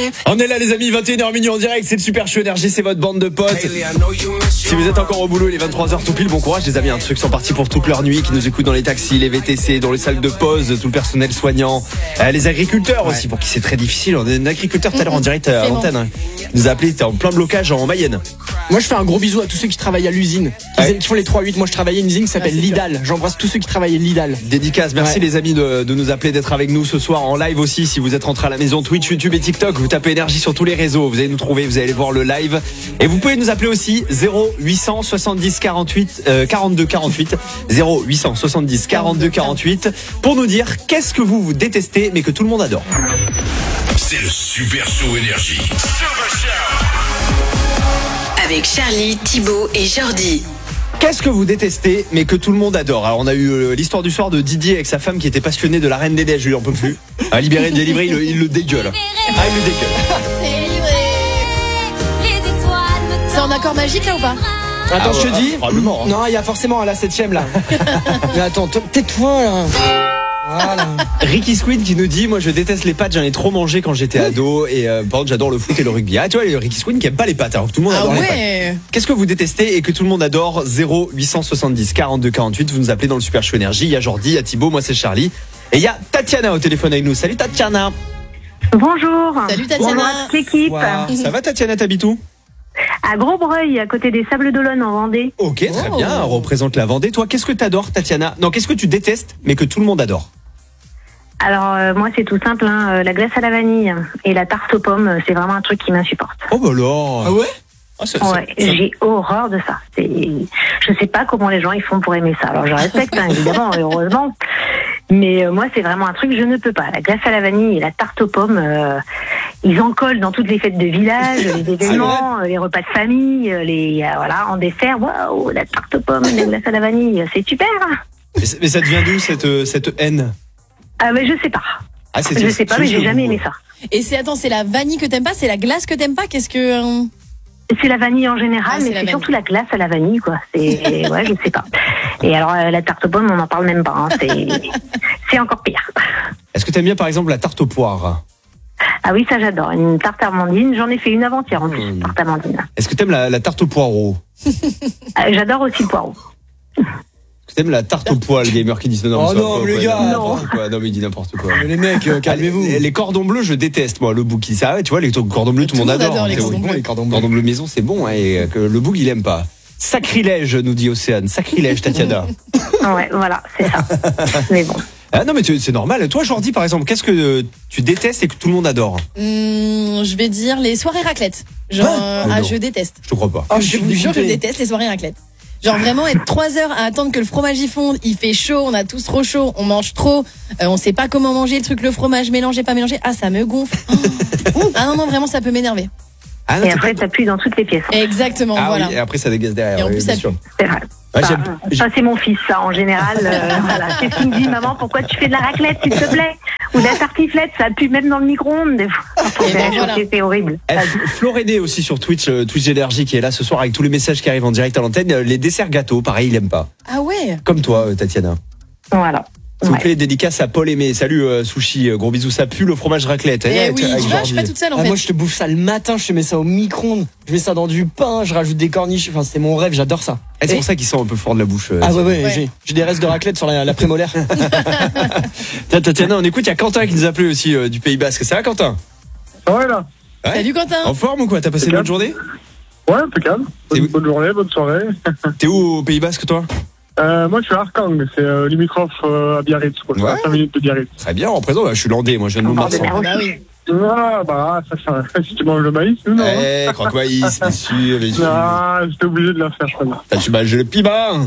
On est là les amis, 21h minuit en direct, c'est le Super Show Énergie, c'est votre bande de potes. Si vous êtes encore au boulot, il est 23h tout pile, bon courage les amis, ceux qui sont partis pour toute leur nuit, qui nous écoutent dans les taxis, les VTC, dans les salles de pause, tout le personnel soignant, les agriculteurs aussi, pour qui c'est très difficile. On a un agriculteur tout à l'heure en direct à l'antenne, il nous a appelé, il était en plein blocage en Mayenne. Moi je fais un gros bisou à tous ceux qui travaillent à l'usine, qui font les 3-8. Moi je travaillais à une usine qui s'appelle Lidl. J'embrasse tous ceux qui travaillent à Lidl. Dédicace, merci les amis de nous appeler, d'être avec nous ce soir en live aussi. Si vous êtes rentrés à la maison, Twitch, YouTube et TikTok, vous tapez Énergie sur tous les réseaux, vous allez nous trouver, vous allez voir le live. Et vous pouvez nous appeler aussi 0800 70 48 42 48 0800 70 42 48 pour nous dire qu'est-ce que vous détestez mais que tout le monde adore. C'est le Super Show Énergie. Avec Charlie, Thibaut et Jordi. Qu'est-ce que vous détestez mais que tout le monde adore? Alors on a eu l'histoire du soir de Didier avec sa femme qui était passionnée de la Reine des Neiges, lui on peut plus. À libérer, délivrer, il le dégueule. Ah il le dégueule. C'est en accord magique là ou pas? Attends, je te dis. Probablement. Non, il y a forcément à la 7ème là. Mais attends, tais-toi là. Voilà. Ricky Squid qui nous dit moi je déteste les pâtes, j'en ai trop mangé quand j'étais ado et par contre j'adore le foot et le rugby. Ah tu vois Ricky Squid qui aime pas les pâtes alors que tout le monde adore les pâtes. Qu'est-ce que vous détestez et que tout le monde adore? 0870 42 48, vous nous appelez dans le Super Show Énergie. Il y a Jordi, il y a Thibaut, moi c'est Charlie et il y a Tatiana au téléphone avec nous. Salut Tatiana. Bonjour. Salut Tatiana. Bonjour à toute l'équipe. Wow. Ça va Tatiana, t'habites où? À Grosbreuil, à côté des Sables d'Olonne en Vendée. Ok, très bien, on représente la Vendée. Toi, qu'est-ce que t'adores Tatiana? Non, qu'est-ce que tu détestes mais que tout le monde adore? Alors moi c'est tout simple, la glace à la vanille et la tarte aux pommes, c'est vraiment un truc qui m'insupporte. Oh bah là. Ah ouais? Ouais, j'ai horreur de ça. Je sais pas comment les gens ils font pour aimer ça. Alors je respecte évidemment, heureusement. Mais moi c'est vraiment un truc je ne peux pas. La glace à la vanille et la tarte aux pommes, ils en collent dans toutes les fêtes de village, les événements, les repas de famille, voilà en dessert. Waouh, la tarte aux pommes, la glace à la vanille, c'est super. Mais ça devient d'où cette haine? Ah mais je sais pas. Ah, je sais pas, mais j'ai jamais aimé ça. Et c'est la vanille que t'aimes pas, c'est la glace que t'aimes pas? Qu'est-ce que C'est la vanille en général, mais c'est surtout la glace à la vanille, quoi. Ouais, je sais pas. Et alors la tarte aux pommes, on n'en parle même pas. C'est encore pire. Est-ce que t'aimes bien par exemple la tarte aux poires? Ah oui, ça j'adore. Une tarte amandine. J'en ai fait une avant-hier en plus, tarte amandine. Est-ce que t'aimes la tarte aux poireaux? J'adore aussi le poireau. Est-ce que t'aimes la tarte au poil, gamer qui dit non? Oh non, les gars. Non. Non mais il dit n'importe quoi. Les mecs, calmez-vous. Les cordons bleus, je déteste moi. Le bouc, ça, tu vois, les cordons bleus, tout le monde adore. les cordons bleus. Les cordons bleus. Cordon bleu maison, c'est bon, hein, et que le bouc il aime pas. Sacrilège, nous dit Océane. Sacrilège, Tatiana. Ouais, voilà, c'est ça. Mais bon. Ah non mais c'est normal. Toi Jordi par exemple, qu'est-ce que tu détestes et que tout le monde adore? Je vais dire les soirées raclette. Genre, je déteste. Je te crois pas. Je vous jure, je déteste les soirées raclette. Genre vraiment être 3 heures à attendre que le fromage y fonde, il fait chaud, on a tous trop chaud, on mange trop, on sait pas comment manger le truc, le fromage mélangé, pas mélangé, ça me gonfle. Ah non, vraiment ça peut m'énerver. Ah non, Et après, t'appuies dans toutes les pièces. Exactement, voilà. Oui, et après ça dégaze derrière. Et en plus, bien ça sûr. C'est vrai. Ça, c'est mon fils, ça, en général. Voilà. Qu'est-ce qu'il me dit, maman, pourquoi tu fais de la raclette, s'il te plaît? Ou de la tartiflette, ça pue même dans le micro-ondes, des fois. Voilà. C'est horrible. Florédé aussi sur Twitch Énergie qui est là ce soir avec tous les messages qui arrivent en direct à l'antenne. Les desserts gâteaux, pareil, il aime pas. Ah ouais. Comme toi, Tatiana. Voilà. S'il vous plaît, dédicace à Paul Aimé. Salut Sushi, gros bisous, ça pue le fromage raclette. Eh oui, tu vois, je suis pas toute seule en fait. Moi je te bouffe ça le matin, je te mets ça au micro-ondes, je mets ça dans du pain, je rajoute des corniches, enfin c'est mon rêve, j'adore ça. C'est pour ça qu'ils sont un peu forts de la bouche. Ouais. J'ai des restes de raclette sur la prémolaire. Tiens, Tatiana, on écoute, il y a Quentin qui nous a appelé aussi du Pays Basque. Ça va Quentin? Ouais là. Ouais. Salut Quentin. En forme ou quoi? T'as passé une bonne journée? Ouais, impeccable. Bonne journée, bonne soirée. T'es où au Pays Basque toi? Moi je suis à Arkang, c'est limitrophe à Biarritz, quoi. Ouais. À 5 minutes de Biarritz. Très bien, en présent, je suis landais, moi je viens de Montmartre. Bah oui. Ah bah ça si tu manges le maïs, non? Croque-maïs, bien sûr. Non, j'étais obligé de la faire, je crois. Tu manges le piment.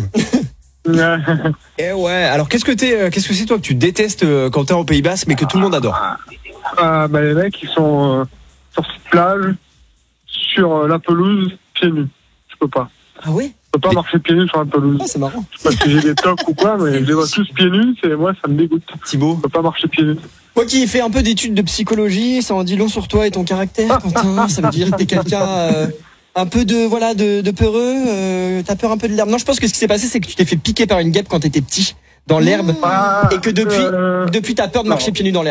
Eh ouais, alors qu'est-ce que c'est toi que tu détestes quand t'es au Pays Basque mais que tout le monde adore? Bah les mecs ils sont sur cette plage, sur la pelouse, pieds nus. Je peux pas. Ah ouais? Je peux pas marcher pieds nus sur la pelouse. Ah, c'est marrant. Je sais pas si j'ai des tocs ou quoi, mais je les vois tous pieds nus, moi ça me dégoûte. Thibaut? Je peux pas marcher pieds nus. Moi qui ai fait un peu d'études de psychologie, ça en dit long sur toi et ton caractère, Quentin. Ça veut dire que t'es quelqu'un un peu de peureux, t'as peur un peu de l'herbe. Non, je pense que ce qui s'est passé, c'est que tu t'es fait piquer par une guêpe quand t'étais petit, dans l'herbe, et que depuis t'as peur de marcher pieds nus dans l'herbe.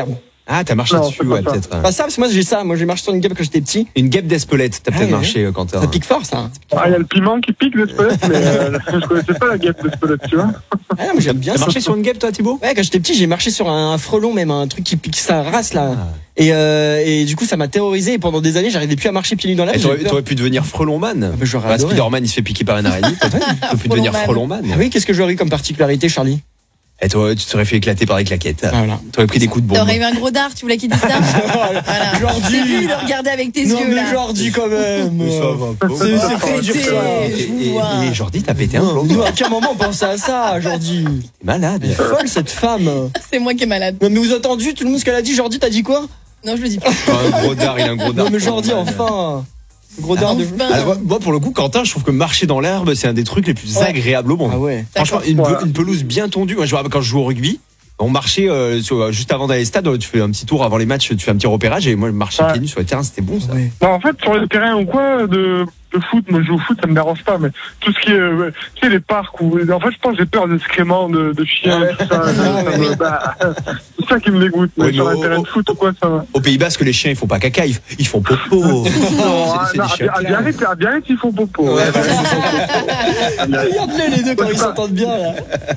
Ah, t'as marché Non, dessus, c'est pas ouais, ça. peut-être. Pas ça, parce que moi j'ai ça. Moi j'ai marché sur une guêpe quand j'étais petit. Une guêpe d'Espelette, t'as Ah, peut-être ouais. marché, Quentin. Ça pique fort, ça. Ah, il y a le piment qui pique d'Espelette, mais je connaissais pas la guêpe d'Espelette, tu vois. Ah non, mais j'aime bien T'as ça. marché sur une guêpe, toi, Thibaut? Ouais, quand j'étais petit, j'ai marché sur un frelon, même un truc qui pique sa race là. Et du coup, ça m'a terrorisé. Et pendant des années, j'arrivais plus à marcher pieds nus dans l'air. Eh, j'avais peur. T'aurais pu devenir frelonman. bah, j'aurais Bah, adoré. Spider-Man, il se fait piquer par une araignée. T'aurais pu devenir frelonman. Ah oui, qu'est-ce que j'aurais eu comme particularité, Charlie? Et toi, tu te serais fait éclater par des claquettes. Ah, voilà. T'aurais pris des coups de bombe. T'aurais eu un gros dard, tu voulais qu'il dise ça? Voilà. Jordi. J'ai vu le regarder avec tes Non, yeux mais là. Jordi, quand même. va. C'est fait dur, Pété. ça. Je vous vois. Et Jordi, t'as pété un plomb. Nous, à quel moment on pensait à ça, Jordi? T'es malade. Elle est folle, cette femme. C'est moi qui est malade. Non, mais vous avez entendu tout le monde ce qu'elle a dit? Jordi, t'as dit quoi? Non, je le dis pas. Un gros dard, il a un gros dard. Non, mais Jordi, enfin. Gros dard de. Enfin. Alors, moi, pour le coup, Quentin, je trouve que marcher dans l'herbe, c'est un des trucs les plus Ouais. agréables au monde. Ah ouais. Franchement, une pelouse bien tondue. Moi, je me rappelle quand je jouais au rugby, on marchait juste avant d'aller au stade, tu fais un petit tour avant les matchs, tu fais un petit repérage, et moi, je marchais Ouais. pieds nus sur le terrain, c'était bon, ça. Ouais. Non, en fait, sur les terrains ou quoi de foot, moi je joue au foot, ça me dérange pas, mais tout ce qui est, tu sais, les parcs où, en fait, je pense que j'ai peur des excréments de chiens, tout ça, c'est ça qui me dégoûte, mais Ouais, sur mais un terrain de foot ou quoi, ça va. Au Pays Basque, les chiens, ils font pas caca, ils font popo. Non, C'est des chiens à clairs. Biarritz, ils font popo. Ouais, Ouais. Regarde-les les deux quand ils s'entendent bien, là.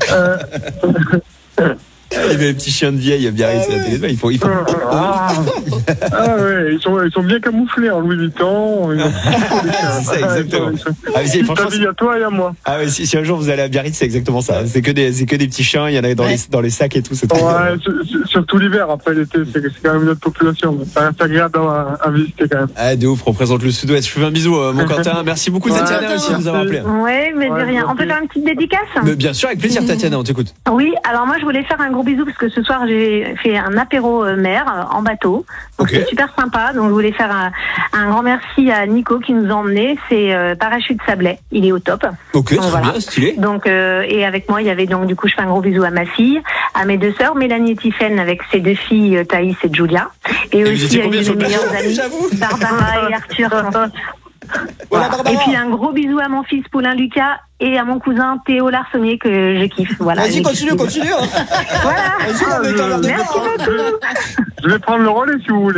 Il y avait les petits chiens de vieille, Biarritz, c'est la télé, ils font Ah ouais, ils sont bien camouflés en Louis Vuitton. C'est ça, exactement. Ah, mais c'est- franchement, Il y a toi et à moi. ah ouais, si un jour vous allez à Biarritz, c'est exactement ça. C'est que des petits chiens, il y en a dans les sacs et tout. C'est très Ouais, surtout l'hiver, après l'été, c'est quand même une autre population. Ça reste agréable à visiter quand même. Ah, de ouf, représente le Sud-Ouest. Je fais un bisou, mon Quentin. Merci beaucoup, Ouais, Tatiana, aussi, de nous avoir appelé. Ouais, mais de Ouais, rien. On peut ok. faire une petite dédicace? Mais bien sûr, avec plaisir, Tatiana, on t'écoute. Oui, alors moi je voulais faire un gros bisou parce que ce soir j'ai fait un apéro mer en bateau. Donc Ok. c'est super sympa. Donc je voulais faire un grand merci à Nico qui nous a emmenés. C'est Parachute Sablé. Il est au top. Ok, très Voilà. bien, stylé. Donc et avec moi il y avait donc du coup je fais un gros bisou à ma fille, à mes deux sœurs Mélanie et Tiffaine avec ses deux filles Thaïs et Julia, et vous aussi étiez à combien mes sur le meilleures bateau? amies J'avoue. Barbara et Arthur. Voilà, Et Barbara. puis un gros bisou à mon fils Paulin Lucas et à mon cousin Théo Larsonnier que je kiffe. Voilà. Vas-y, continue. Hein. Voilà. Vas-y, on est quand même de Merci beaucoup. Je vais prendre le relais si vous voulez.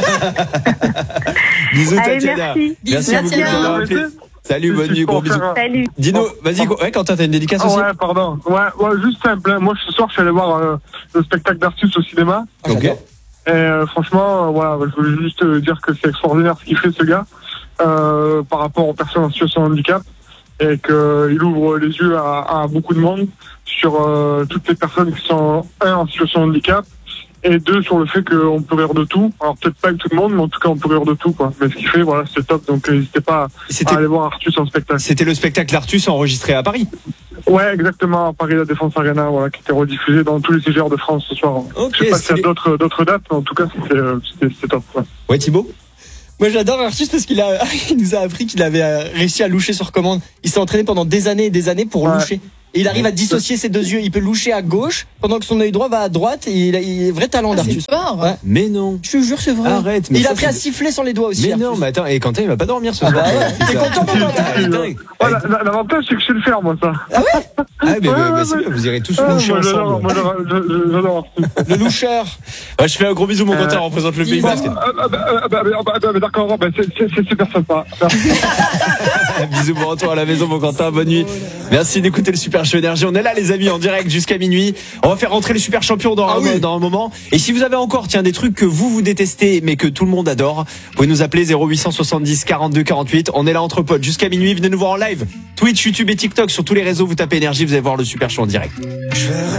Bisous, Allez, Tatiana. merci. Merci beaucoup de nous Tatiana. avoir appelé. Salut, bonne nuit, Juste gros pour bisous. faire un- Salut. Dis-nous, vas-y, ouais, Quentin, t'as une dédicace aussi? Ouais, pardon. Ouais, juste simple. Hein. Moi, ce soir, je suis allé voir le spectacle d'Artus au cinéma. Ok. Et franchement, voilà, je voulais juste dire que c'est extraordinaire ce qu'il fait, ce gars, par rapport aux personnes en situation de handicap, et qu'il ouvre les yeux à beaucoup de monde sur toutes les personnes qui sont, en situation de handicap, et deux, sur le fait qu'on peut rire de tout. Alors, peut-être pas avec tout le monde, mais en tout cas, on peut rire de tout, quoi. Mais ce qu'il fait, voilà, c'est top. Donc, n'hésitez pas à aller voir Artus en spectacle. C'était le spectacle Artus enregistré à Paris. Ouais, exactement, à Paris La Défense Arena, voilà, qui était rediffusé dans tous les CGR de France ce soir. Ok, Je sais pas s'il y stylé. a d'autres dates, mais en tout cas, c'était top. Ouais. Ouais, Thibaut? Moi j'adore Artus parce qu'il nous a appris qu'il avait réussi à loucher sur commande. Il s'est entraîné pendant des années et des années pour Ouais. loucher. Et il arrive à dissocier ses deux yeux. Il peut loucher à gauche pendant que son œil droit va à droite. Et il a vrai talent Ah, c'est d'Artus. fort. Ouais. Mais non. Je te jure, c'est vrai. Arrête, Et mais il a ça, appris à c'est- siffler sans les doigts aussi. Mais non, Artus. mais attends, et Quentin, il va pas dormir ce soir. bah ouais. T'es content, mon Quentin? Ouais, l'avantage, c'est que je sais le faire, moi, ça. Ah, mais Ouais, c'est ouais. bien, vous irez tous Ah, loucher moi, ensemble. j'adore Artus. Le loucheur. Ouais, je fais un gros bisou, mon Quentin, représente le Pays bisous. Basque. D'accord, c'est super sympa. Bisous pour retour à la maison, mon Quentin, bonne nuit. Merci d'écouter le Super Show Énergie. On est là, les amis, en direct jusqu'à minuit. On va faire rentrer les super champions dans un moment. Et si vous avez encore, des trucs que vous détestez, mais que tout le monde adore, vous pouvez nous appeler 0870 42 48. On est là entre potes jusqu'à minuit. Venez nous voir en live. Twitch, YouTube et TikTok sur tous les réseaux. Vous tapez Énergie, vous allez voir le Super Show en direct.